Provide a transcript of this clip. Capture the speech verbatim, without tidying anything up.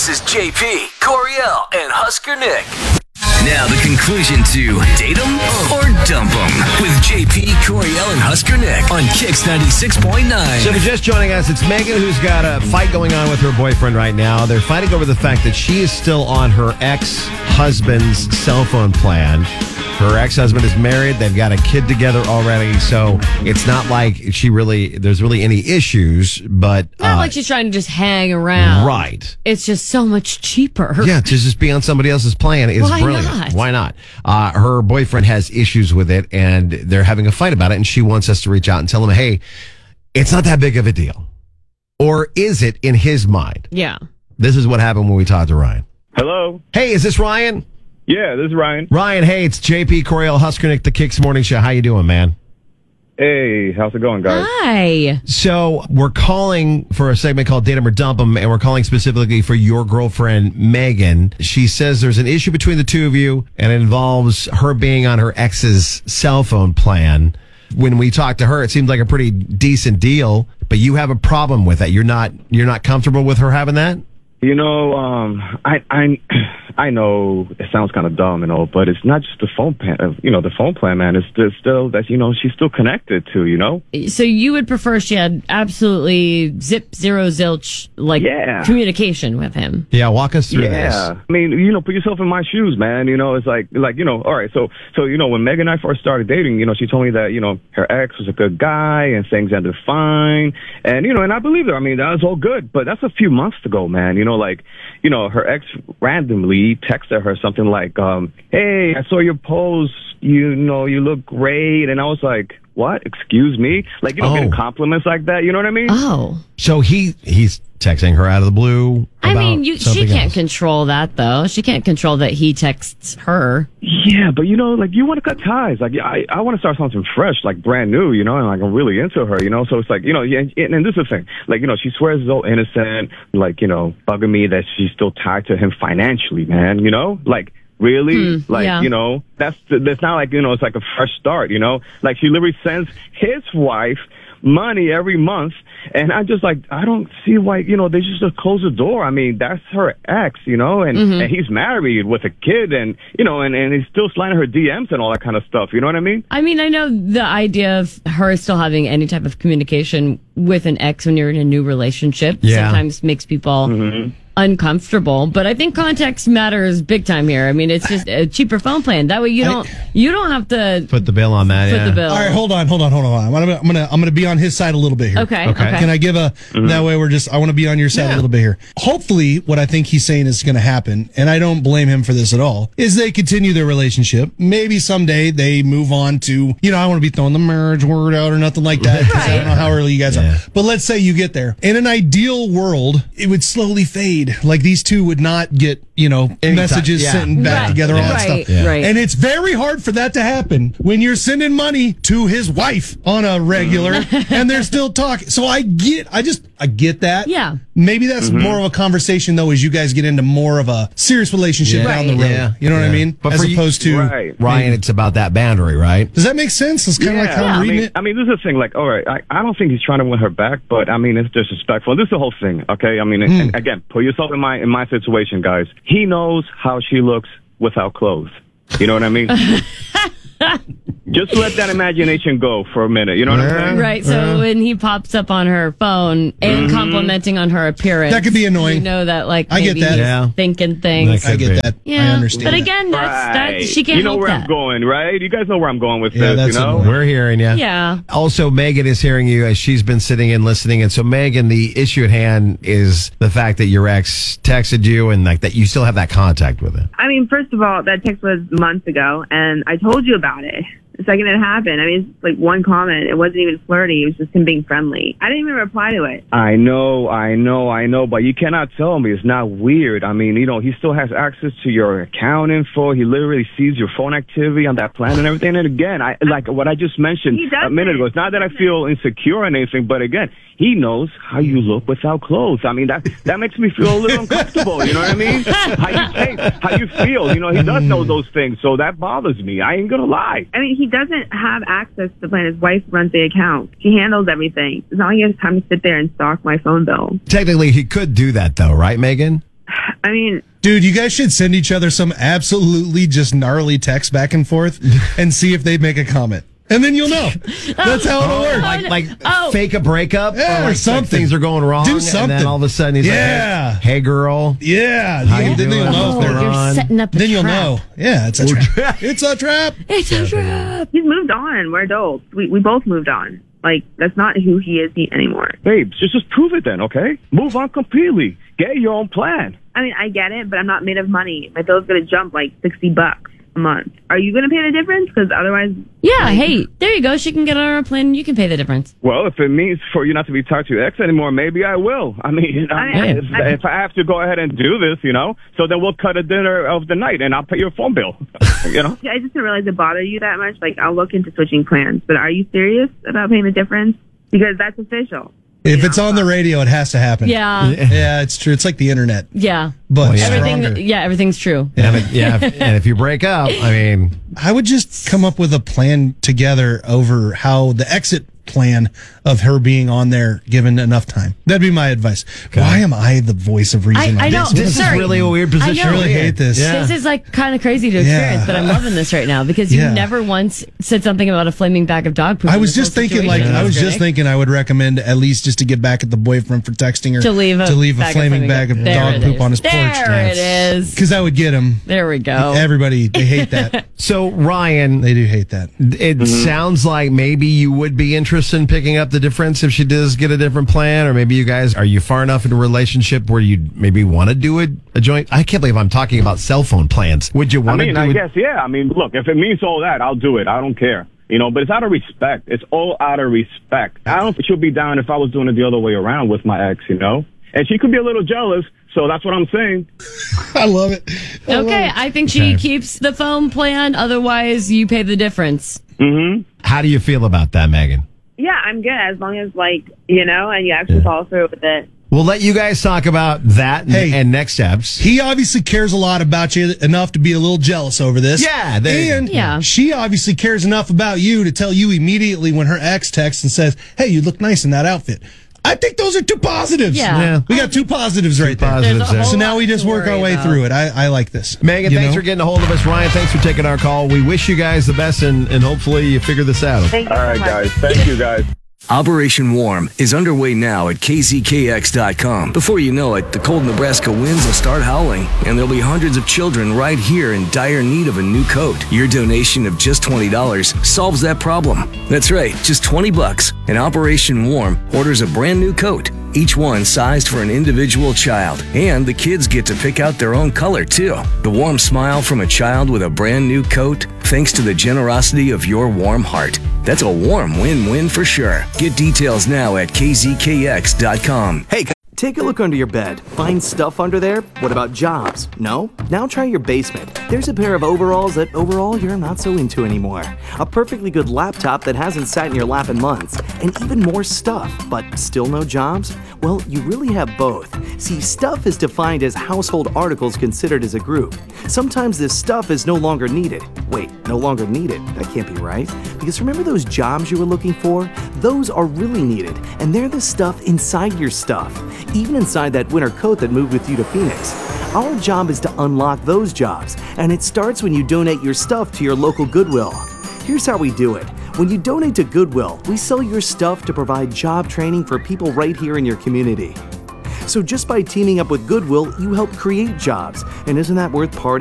This is J P, Coriel, and Husker Nick. Now the conclusion to Date 'em or Dump 'em with J P, Coriel, and Husker Nick on Kix ninety-six point nine. So if you're just joining us, it's Megan who's got a fight going on with her boyfriend right now. They're fighting over the fact that she is still on her ex-husband's cell phone plan. Her ex-husband is married. They've got a kid together already. So it's not like she really, there's really any issues, but. Not uh, like she's trying to just hang around. Right. It's just so much cheaper. Yeah, to just be on somebody else's plan is Why brilliant. not? Why not? Uh, her boyfriend has issues with it, and they're having a fight about it, and she wants us to reach out and tell him, hey, it's not that big of a deal. Or is it in his mind? Yeah. This is what happened when we talked to Ryan. Hello. Hey, is this Ryan? Yeah, this is Ryan. Ryan, hey, it's J P, Coriel, Husker Nick, the Kicks Morning Show. How you doing, man? Hey, how's it going, guys? Hi. So we're calling for a segment called Date 'em or Dump 'em, and we're calling specifically for your girlfriend, Megan. She says there's an issue between the two of you, and it involves her being on her ex's cell phone plan. When we talked to her, it seemed like a pretty decent deal, but you have a problem with that. You're not you're not comfortable with her having that? You know, um, I, I, I know it sounds kind of dumb and all, but it's not just the phone plan. You know, the phone plan, man. It's still, still that you know she's still connected to. You know. So you would prefer she had absolutely zip zero zilch like Yeah. communication with him? Yeah, walk us through Yeah, this. I mean, you know, put yourself in my shoes, man. You know, it's like, like you know, all right. So, so you know, when Megan and I first started dating, you know, she told me that you know her ex was a good guy and things ended fine, and you know, and I believed her. I mean, that was all good, but that's a few months ago, man. You know, like, you know, her ex randomly texted her something like, um, "Hey, I saw your post. You know, you look great," and I was like, "What? Excuse me?" Like, you know, Oh. getting compliments like that. You know what I mean? Oh. So he he's texting her out of the blue. I about mean, you, she something can't else. control that, though. She can't control that he texts her. Yeah, but you know, like you want to cut ties. Like I, I want to start something fresh, like brand new, you know, and like I'm really into her, you know. So it's like, you know, yeah, and, and this is the thing, like you know, she swears so innocent, like you know, bugging me that she's still tied to him financially, man. You know, like really, Hmm, like yeah. you know, that's that's not like you know, it's like a fresh start, you know. Like she literally sends his wife money every month, and I just like I don't see why you know they just close the door. I mean, that's her ex, you know, and, Mm-hmm. and he's married with a kid, and you know, and, and he's still sliding her D Ms and all that kind of stuff. You know what I mean? I mean, I know the idea of her still having any type of communication with an ex when you're in a new relationship Yeah. sometimes makes people Mm-hmm. uncomfortable. But I think context matters big time here. I mean, it's just a cheaper phone plan. That way you don't you don't have to Put the bill on that. foot yeah. the bill. All right, hold on, hold on, hold on. I'm gonna, I'm gonna, I'm gonna be on his side a little bit here. Okay. Okay. Okay. Can I give a? That way, we're just. I want to be on your side a little bit here. Hopefully, what I think he's saying is going to happen, and I don't blame him for this at all. Is they continue their relationship? Maybe someday they move on to. You know, I want to be throwing the marriage word out or nothing like that. 'Cause I don't know how early you guys Yeah. are. But let's say you get there. In an ideal world, it would slowly fade. Like these two would not get. You know, Anytime, messages yeah. sent back Right, together, all that right, stuff. Yeah. right. And it's very hard for that to happen when you're sending money to his wife on a regular and they're still talking. So I get, I just, I get that. Yeah. Maybe that's more of a conversation though as you guys get into more of a serious relationship Yeah. down the road. Yeah. You know what I Yeah. mean? But As for you- opposed to, Right. Ryan, it's about that boundary, right? does that make sense? It's kind of like how I I'm reading mean, it. I mean, this is the thing. Like, all right, I, I don't think he's trying to win her back, but I mean, it's disrespectful. This is the whole thing, okay? I mean, Hmm. and again, put yourself in my in my situation, guys. He knows how she looks without clothes. You know what I mean? Just let that imagination go for a minute. You know what I'm saying? Right. So when he pops up on her phone and Mm-hmm. complimenting on her appearance, That could be annoying. You know that, like, I get maybe that. he's Yeah. thinking things. That I could get be. that. Yeah. I understand. But that. again, that's that. Right. She can't You know help where that. I'm going, right? You guys know where I'm going with Yeah, this. that's You know? annoying. We're hearing you. Yeah. Also, Megan is hearing you as she's been sitting and listening. And so, Megan, the issue at hand is the fact that your ex texted you and like that you still have that contact with it. I mean, first of all, that text was months ago, and I told you about it. The second it happened, I mean, it's like one comment. It wasn't even flirty. It was just him being friendly. I didn't even reply to it. I know, I know, I know, but you cannot tell me it's not weird. I mean, you know, he still has access to your account info. He literally sees your phone activity on that plan and everything. And again, I like what I just mentioned He a doesn't. minute ago. It's not that I feel insecure or anything, but again, he knows how you look without clothes. I mean, that that makes me feel a little uncomfortable. You know what I mean? How you taste, how you feel. You know, he does know those things, so that bothers me. I ain't gonna lie. I mean, he doesn't have access to the plan. His wife runs the account. She handles everything. It's not like he has time to sit there and stalk my phone bill. Technically, he could do that, though, right, Megan? I mean, Dude, you guys should send each other some absolutely just gnarly text back and forth and see if they make a comment. And then you'll know. That's how it'll work. Like, like Oh. fake a breakup, Yeah, or or like something. things are going wrong. Do And something. then all of a sudden he's Yeah. like, "Hey, hey girl, Yeah. How you- you then doing? you'll know Oh, if they're you're on. setting up a Then you'll trap. know. Yeah, it's a trap. It's a trap. It's a trap. he's moved on. We're adults. We we both moved on. Like, that's not who he is anymore. Babes, just just prove it then, okay? Move on completely. Get your own plan. I mean, I get it, but I'm not made of money. My bill's going to jump like sixty bucks a month. Are you going to pay the difference? Because otherwise... Yeah, hey, there you go. She can get on our plan. You can pay the difference. Well, if it means for you not to be tied to your ex anymore, maybe I will. I mean, I- I- if, I- if I have to go ahead and do this, you know, so then we'll cut a dinner of the night and I'll pay your phone bill, you know? I just didn't realize it bothered you that much. Like, I'll look into switching plans. But are you serious about paying the difference? Because that's official. If it's on the radio, it has to happen. Yeah, Yeah, it's true. It's like the internet, yeah. but Well, yeah. Everything, stronger. yeah, everything's true. And if, yeah, if- and if you break up, I mean, I would just come up with a plan together over how the exit plan of her being on there given enough time. That'd be my advice. Why am I the voice of reason? I- on I know. this? this Sorry. is really a weird position. I I really hate this. Yeah. This is like kind of crazy to Yeah. experience, but I'm loving this right now because you Yeah. never once said something about a flaming bag of dog poop. I in was this just whole thinking, like, situation. I was just Right? thinking, I would recommend at least just to get back at the boyfriend for texting her to leave a, to leave a bag flaming of bag of There dog it poop is. on his porch. There it is. Because I would get him. There we go. Everybody, they hate that. So Ryan, They do hate that. it sounds like maybe you would be interested in picking up the difference if she does get a different plan, or maybe you guys are you far enough in a relationship where you maybe want to do a, a joint. I can't believe I'm talking about cell phone plans. Would you I want to mean, do I it? guess, yeah. I mean, look, if it means all that, I'll do it. I don't care. You know, but it's out of respect. It's all out of respect. I don't think she'll be down if I was doing it the other way around with my ex, you know? And she could be a little jealous, so that's what I'm saying. I love it. I love Okay, it. I think she keeps the phone plan. Otherwise, you pay the difference. Mm-hmm. How do you feel about that, Megan? Yeah, I'm good as long as, like, you know, and you actually follow through with it. We'll let you guys talk about that and, Hey. and next steps. He obviously cares a lot about you enough to be a little jealous over this. Yeah, there you go. and Yeah. she obviously cares enough about you to tell you immediately when her ex texts and says, "Hey, you look nice in that outfit." I think those are two positives. Yeah. Yeah. We got two positives right there. positives There's a there. whole So now lot we just to work our worry way about. through it. I, I like this. Megan, You thanks know? for getting a hold of us. Ryan, thanks for taking our call. We wish you guys the best, and, and hopefully you figure this out. Thank you All so right, much. guys. Thank you, guys. Operation Warm is underway now at K Z K X dot com. Before you know it, the cold Nebraska winds will start howling, and there'll be hundreds of children right here in dire need of a new coat. Your donation of just twenty dollars solves that problem. That's right, just twenty bucks, and Operation Warm orders a brand new coat, each one sized for an individual child. And the kids get to pick out their own color, too. The warm smile from a child with a brand new coat, thanks to the generosity of your warm heart. That's a warm win-win for sure. Get details now at K Z K X dot com. Hey, take a look under your bed. Find stuff under there? What about jobs? No? Now try your basement. There's a pair of overalls that overall you're not so into anymore. A perfectly good laptop that hasn't sat in your lap in months. And even more stuff, but still no jobs? Well, you really have both. See, stuff is defined as household articles considered as a group. Sometimes this stuff is no longer needed. Wait, no longer needed? That can't be right. Because remember those jobs you were looking for? Those are really needed, and they're the stuff inside your stuff. Even inside that winter coat that moved with you to Phoenix. Our job is to unlock those jobs, and it starts when you donate your stuff to your local Goodwill. Here's how we do it. When you donate to Goodwill, we sell your stuff to provide job training for people right here in your community. So just by teaming up with Goodwill, you help create jobs, and isn't that worth parting?